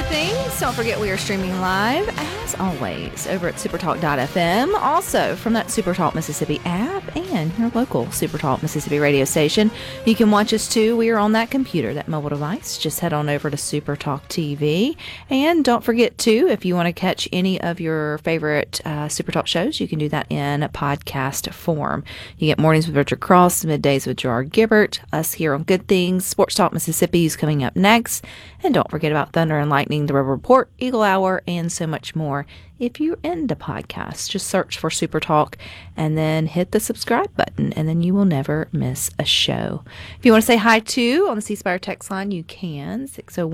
Things. Don't forget we are streaming live, as always, over at supertalk.fm. Also, from that Supertalk Mississippi app and your local Supertalk Mississippi radio station. You can watch us, too. We are on that computer, that mobile device. Just head on over to Supertalk TV. And don't forget, too, if you want to catch any of your favorite Supertalk shows, you can do that in podcast form. You get Mornings with Richard Cross, Middays with Gerard Gibbert, us here on Good Things, Sports Talk Mississippi is coming up next. And don't forget about Thunder and Lightning, The Rebel Report, Eagle Hour, and so much more. If you're into podcasts, just search for Super Talk and then hit the subscribe button, and then you will never miss a show. If you want to say hi, too, on the C Spire text line, you can,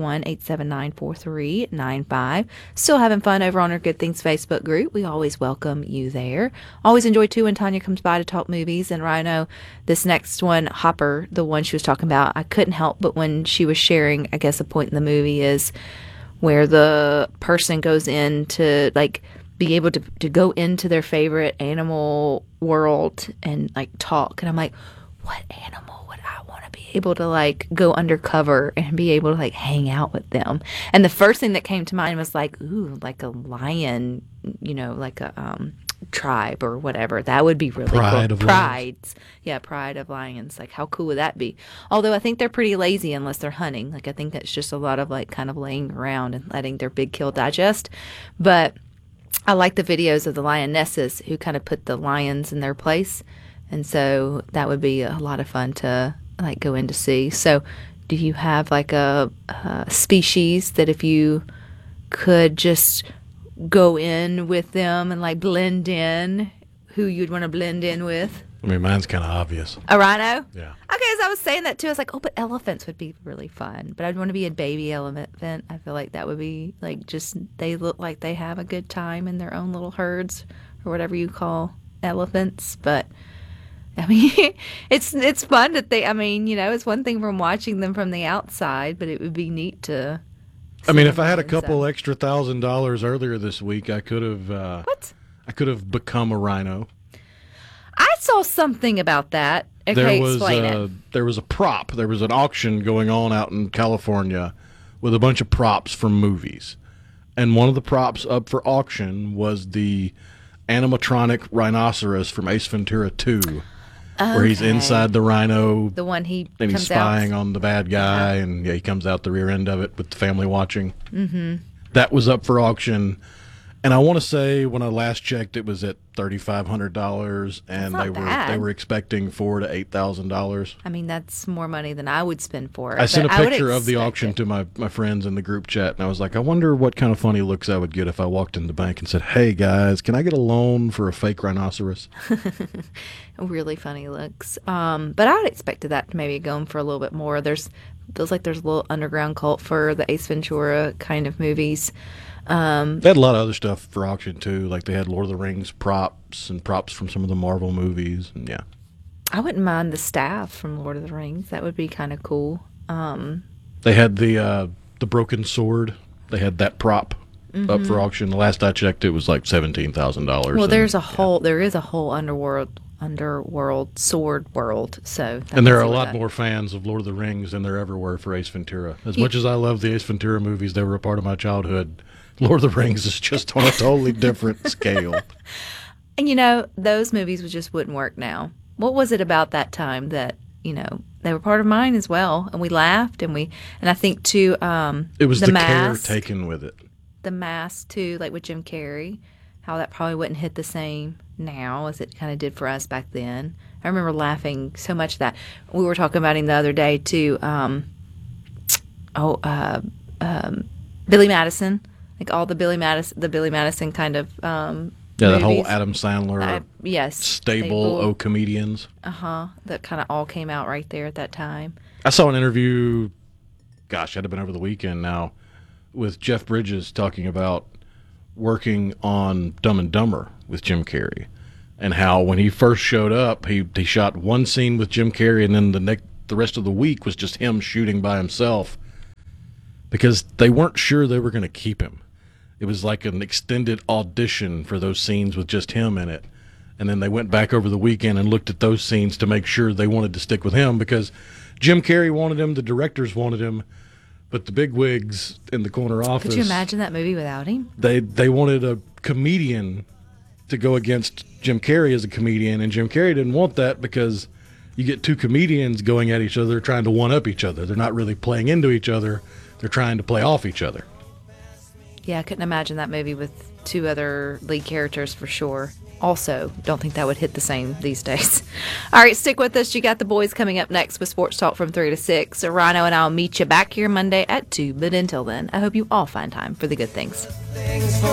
601-879-4395. Still having fun over on our Good Things Facebook group. We always welcome you there. Always enjoy, too, when Tanya comes by to talk movies. And Rhino, this next one, Hopper, the one she was talking about, I couldn't help but when she was sharing, I guess a point in the movie is where the person goes in to, like, be able to go into their favorite animal world and, like, talk. And I'm like, what animal would I want to be able to, like, go undercover and be able to, like, hang out with them? And the first thing that came to mind was, like, ooh, like a lion, you know, like a tribe or whatever. That would be really cool. Pride of lions. Yeah, pride of lions. Like, how cool would that be? Although I think they're pretty lazy unless they're hunting. Like, I think that's just a lot of, like, kind of laying around and letting their big kill digest. But I like the videos of the lionesses who kind of put the lions in their place. And so that would be a lot of fun to, like, go in to see. So do you have, like, a species that if you could just go in with them and, like, blend in, who you'd want to blend in with? I mean, mine's kind of obvious. A rhino? Yeah. Okay, as I was saying that too, I was like, oh, but elephants would be really fun. But I'd want to be a baby elephant. I feel like that would be, like, just, they look like they have a good time in their own little herds or whatever you call elephants. But I mean, it's fun that they, I mean, you know, it's one thing from watching them from the outside, but it would be neat to. I mean, if I had a couple extra $1,000 earlier this week, I could have. What? I could have become a rhino. I saw something about that. Okay, explain it. There was a prop. There was an auction going on out in California with a bunch of props from movies. And one of the props up for auction was the animatronic rhinoceros from Ace Ventura 2. Where he's inside the rhino. The one and he's spying on the bad guy, and he comes out the rear end of it with the family watching. Mm-hmm. That was up for auction. And I want to say when I last checked, it was at $3,500, and they were expecting $4,000 to $8,000. I mean, that's more money than I would spend for it. I sent a picture of the auction to my friends in the group chat, and I was like, I wonder what kind of funny looks I would get if I walked in the bank and said, "Hey guys, can I get a loan for a fake rhinoceros?" Really funny looks. But I would expected that to maybe go for a little bit more. Feels like there's a little underground cult for the Ace Ventura kind of movies. They had a lot of other stuff for auction too, like they had Lord of the Rings props and props from some of the Marvel movies, and yeah. I wouldn't mind the staff from Lord of the Rings. That would be kind of cool. They had the broken sword. They had that prop up for auction. The last I checked, it was like $17,000. Well, there is a whole underworld sword world. So and there are a lot more fans of Lord of the Rings than there ever were for Ace Ventura. As much as I love the Ace Ventura movies, they were a part of my childhood. Lord of the Rings is just on a totally different scale. And, you know, those movies just wouldn't work now. What was it about that time that, you know, they were part of mine as well, and we laughed, and I think too. It was the care taken with it. The Mask too, like with Jim Carrey, how that probably wouldn't hit the same now as it kind of did for us back then. I remember laughing so much that we were talking about him the other day too. Billy Madison. Like all the Billy Madison kind of that movies. Whole Adam Sandler yes stable of comedians. That kind of all came out right there at that time. I saw an interview, gosh, it had been over the weekend now, with Jeff Bridges talking about working on Dumb and Dumber with Jim Carrey, and how when he first showed up, he shot one scene with Jim Carrey, and then the rest of the week was just him shooting by himself because they weren't sure they were going to keep him. It was like an extended audition for those scenes with just him in it. And then they went back over the weekend and looked at those scenes to make sure they wanted to stick with him because Jim Carrey wanted him, the directors wanted him, But the bigwigs in the corner office. Could you imagine that movie without him? They wanted a comedian to go against Jim Carrey as a comedian, and Jim Carrey didn't want that because you get two comedians going at each other trying to one-up each other. They're not really playing into each other. They're trying to play off each other. Yeah, I couldn't imagine that movie with two other lead characters for sure. Also, don't think that would hit the same these days. All right, stick with us. You got the boys coming up next with Sports Talk from 3 to 6. So Rhino and I'll meet you back here Monday at 2. But until then, I hope you all find time for the good things.